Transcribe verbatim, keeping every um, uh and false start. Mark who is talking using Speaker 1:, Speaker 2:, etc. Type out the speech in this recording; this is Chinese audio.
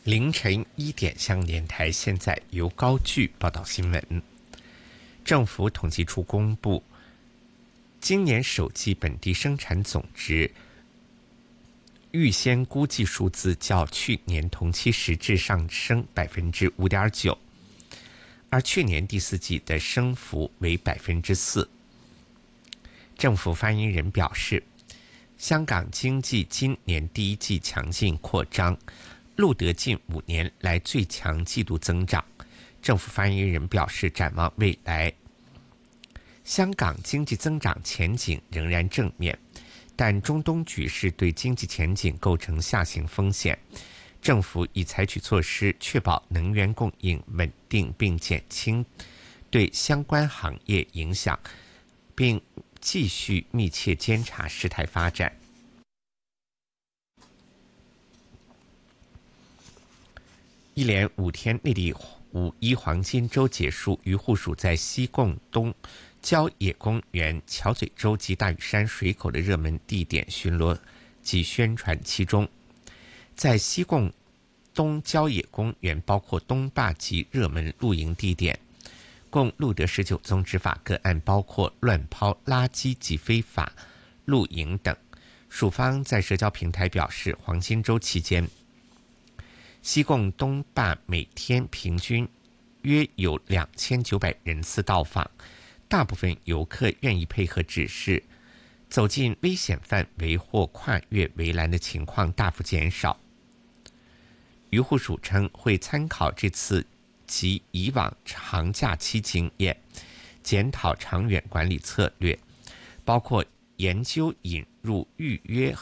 Speaker 1: 凌晨一点，香港电台现在由高炬报道新闻。政府统计处公布，今年首季本地生产总值预先估计数字较去年同期实质上升百分之五点九，而去年第四季的升幅为百分之四。政府发言人表示，香港经济今年第一季强劲扩张，录得近五年来最强季度增长。政府发言人表示，展望未来，香港经济增长前景仍然正面，但中东局势对经济前景构成下行风险。政府已采取措施确保能源供应稳定，并减轻对相关行业影响，并继续密切监察事态发展。一连五天内地五一黄金周结束，渔护署在西贡东郊野公园、桥嘴洲及大屿山水口的热门地点巡逻及宣传其中。在西贡东郊野公园，包括东坝及热门露营地点，共录得十九宗执法个案，包括乱抛垃圾及非法露营等。署方在社交平台表示，黄金周期间，西贡东坝每天平均约有两千九百人次到访，大部分游客愿意配合指示，走进危险范围或跨越围栏的情况大幅减少。渔护署称，会参考这次及以往长假期经验，检讨长远管理策略，包括研究引入预约